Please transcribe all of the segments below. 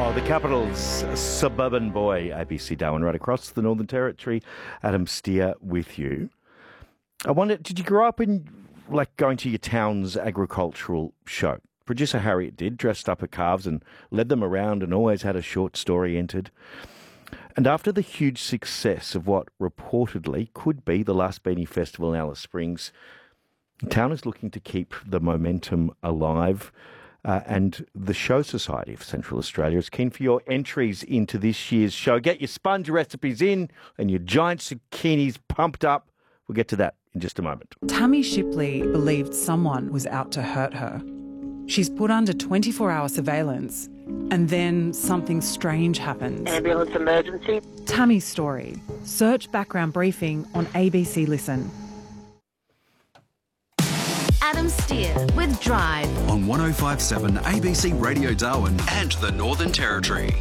Oh, the capital's suburban boy, ABC Darwin, right across the Northern Territory. Adam Steer with you. I wonder, did you grow up in, going to your town's agricultural show? Producer Harriet did, dressed up her calves and led them around and always had a short story entered. And after the huge success of what reportedly could be the last Beanie Festival in Alice Springs, the town is looking to keep the momentum alive. And the Show Society of Central Australia is keen for your entries into this year's show. Get your sponge recipes in and your giant zucchinis pumped up. We'll get to that in just a moment. Tammy Shipley believed someone was out to hurt her. She's put under 24-hour surveillance, and then something strange happens. Ambulance emergency. Tammy's story. Search background briefing on ABC Listen. Adam Steer with Drive on 105.7 ABC Radio Darwin and the Northern Territory.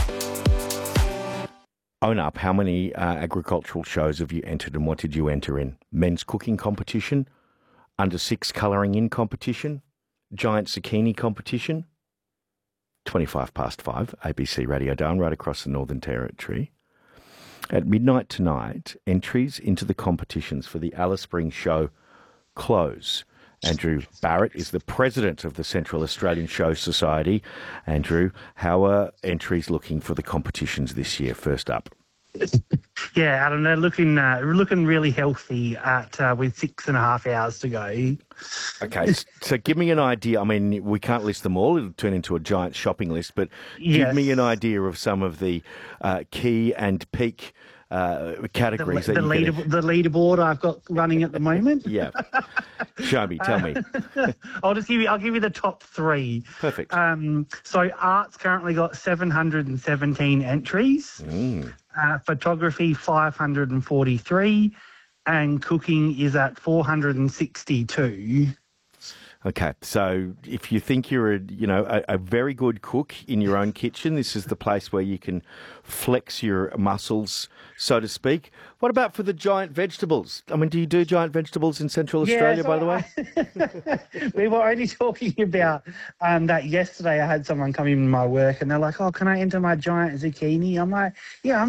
Own up, how many agricultural shows have you entered and what did you enter in? Men's cooking competition, under 6 colouring in competition, giant zucchini competition, 5:25, ABC Radio Darwin, right across the Northern Territory. At midnight tonight, entries into the competitions for the Alice Springs show close. Andrew Barrett is the president of the Central Australian Show Society. Andrew, how are entries looking for the competitions this year? First up. Yeah, Adam, they're looking really healthy with 6.5 hours to go. Okay, so give me an idea. I mean, we can't list them all. It'll turn into a giant shopping list, but give me an idea of some of the key and peak categories. The leaderboard I've got running at the moment. Yeah. Show me, tell me. I'll give you the top 3. Perfect. So art's currently got 717 entries. Photography 543, and cooking is at 462. Okay, so if you think you're a very good cook in your own kitchen, this is the place where you can flex your muscles, so to speak. What about for the giant vegetables? I mean, do you do giant vegetables in Central Australia, by the way? We were only talking about that yesterday. I had someone come in my work and they're like, "Oh, can I enter my giant zucchini?" I'm like, "Yeah, I'm